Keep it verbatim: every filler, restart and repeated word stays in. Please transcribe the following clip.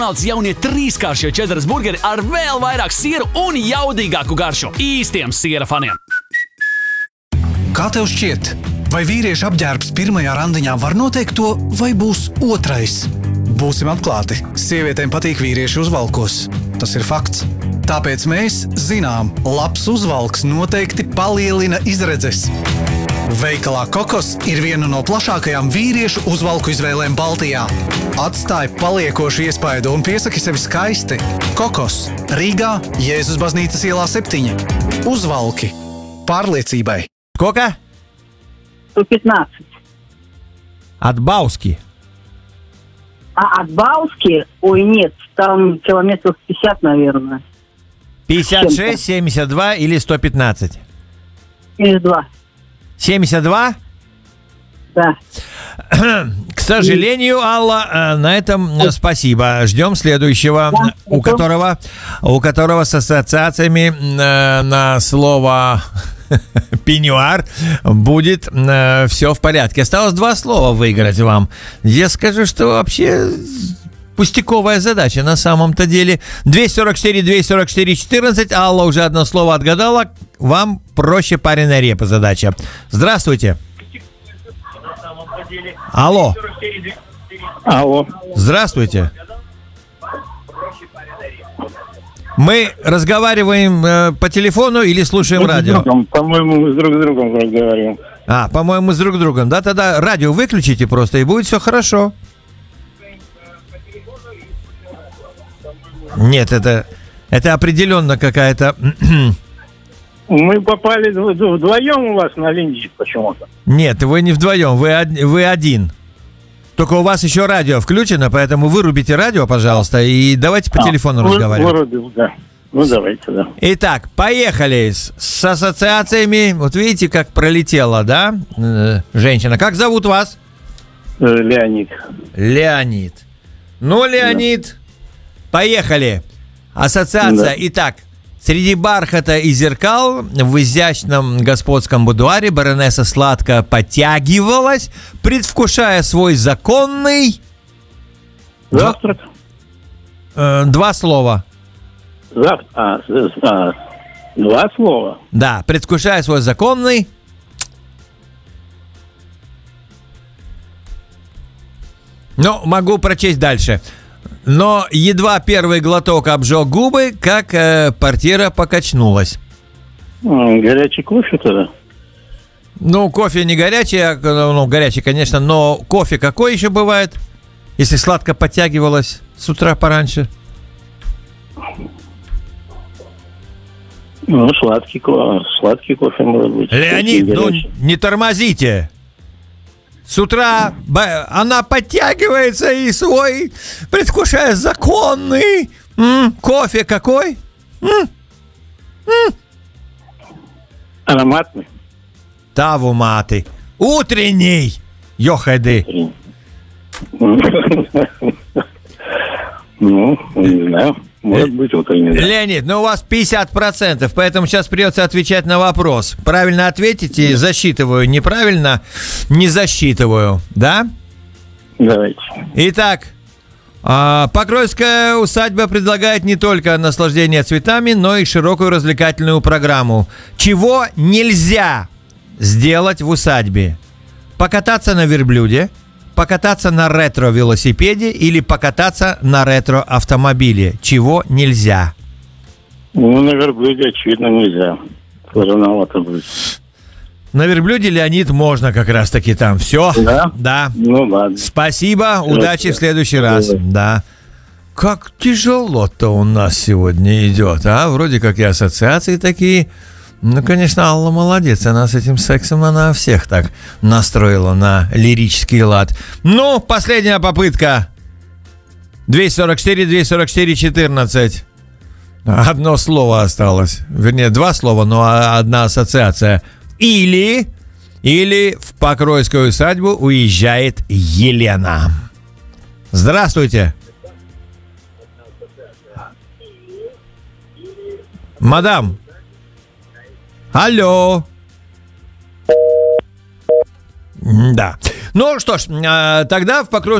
McDonald's jaunie trīskāršie čeddaras burgeri ar vēl vairāk siera un jaudīgāku garšu īstiem siera faniem. Kā tev šķiet, vai vīrieša apģērbs pirmajā randiņā var noteikt to, vai būs otrais? Būsim atklāti, sievietēm patīk vīrieši uzvalkos. Tas ir fakts. Tāpēc mēs zinām, labs uzvalks noteikti palielina izredzes. Veikalā Kokos ir viena no plašākajām vīriešu uzvalku izvēlēm Baltijā. Atstāj paliekošu iespaidu un piesaki sevi skaisti. Kokos, Rīgā, Jēzus baznīcas ielā septiņi. Uzvalki pārliecībai. Сколько? сто пятнадцать. От Бауски. А от Бауски? Ой, нет, там километров пятьдесят, наверное. пятьдесят шесть, семьдесят два или сто пятнадцать? семьдесят два. семьдесят два? Да. К сожалению, Алла, на этом спасибо. Ждем следующего, Да, у это... которого, у которого с ассоциациями на, на слово пеньюар будет э, все в порядке. Осталось два слова выиграть вам. Я скажу, что вообще пустяковая задача на самом-то деле. двести сорок четыре, двести сорок четыре, четырнадцать. Алла уже одно слово отгадала. Вам проще пареная репа задача. Здравствуйте. Алло. Алло. Здравствуйте. Мы разговариваем э, по телефону или слушаем Мы радио? С другом, по-моему, мы с друг с другом разговариваем. А, по-моему, с друг с другом. Да, тогда радио выключите просто, и будет все хорошо. Нет, это, это определенно какая-то... Мы попали вд- вдвоем у вас на линии почему-то. Нет, вы не вдвоем, вы, од- вы один. Только у вас еще радио включено, поэтому вырубите радио, пожалуйста, и давайте по А, телефону вы- разговаривать. Вырубил, да. Ну, давайте, да. Итак, поехали с, с ассоциациями. Вот видите, как пролетела, да, э, женщина. Как зовут вас? Э, Леонид. Леонид. Ну, Леонид, поехали. Ассоциация. Да. Итак, среди бархата и зеркал в изящном господском будуаре баронесса сладко потягивалась, предвкушая свой законный... Завтрак. Э, два слова. Завтрак. А, с- а, два слова. Да, предвкушая свой законный... Ну, могу прочесть дальше. Но едва первый глоток обжег губы, как э, портьера покачнулась. М, Горячий кофе тогда. Ну, кофе не горячий, а, ну, горячий, конечно, но кофе какой еще бывает, если сладко подтягивалась с утра пораньше? Ну, сладкий, ко- сладкий кофе может быть. Леонид, Очень ну горячий. не тормозите. С утра б- она подтягивается и свой, предвкушая законный м, кофе какой? М, Ароматный. Таву маты. Утренний. Йохайды. Ну, не знаю. Может быть, утренний. да. Леонид, ну у вас пятьдесят процентов, поэтому сейчас придется отвечать на вопрос. Правильно ответите, засчитываю. Неправильно, не засчитываю. Да? Давайте. Итак, а, Покровская усадьба предлагает не только наслаждение цветами, но и широкую развлекательную программу. Чего нельзя сделать в усадьбе? Покататься на верблюде, покататься на ретро-велосипеде или покататься на ретро-автомобиле. Чего нельзя? Ну, на верблюде, очевидно, нельзя. Сложновато будет. На верблюде, Леонид, можно как раз-таки там. Все? Да? Да. Ну, ладно. Спасибо, удачи в следующий раз. Да. Как тяжело-то у нас сегодня идет, а? Вроде как и ассоциации такие. Ну, конечно, Алла молодец. Она с этим сексом, она всех так настроила на лирический лад. Ну, последняя попытка. двести сорок четыре, двести сорок четыре, четырнадцать. Одно слово осталось. Вернее, два слова, но одна ассоциация. Или, или в Покровскую усадьбу уезжает Елена. Здравствуйте. Мадам. Алло. Да. Ну что ж, тогда в Покровскую